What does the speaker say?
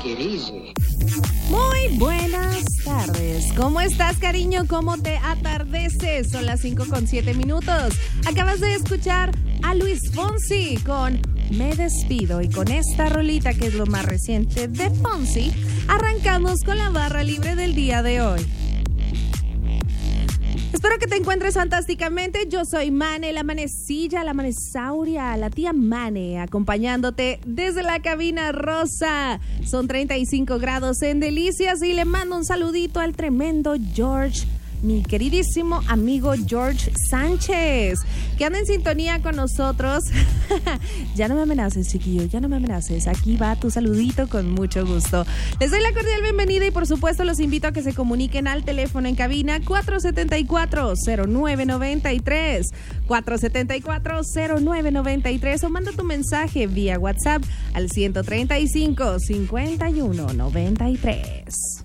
it easy. Muy buenas tardes. ¿Cómo estás, cariño? ¿Cómo te atardeces? Son las 5:07. Acabas de escuchar a Luis Fonsi con Me Despido. Y con esta rolita, que es lo más reciente de Fonsi, arrancamos con la barra libre del día de hoy. Espero que te encuentres fantásticamente. Yo soy Mane, la manecilla, la manesauria, la tía Mane, acompañándote desde la cabina rosa. Son 35 grados en Delicias y le mando un saludito al tremendo George, mi queridísimo amigo George Sánchez, que anda en sintonía con nosotros. Ya no me amenaces, chiquillo, ya no me amenaces. Aquí va tu saludito con mucho gusto. Les doy la cordial bienvenida y por supuesto los invito a que se comuniquen al teléfono en cabina 474-0993, 474-0993, o manda tu mensaje vía WhatsApp al 135-5193.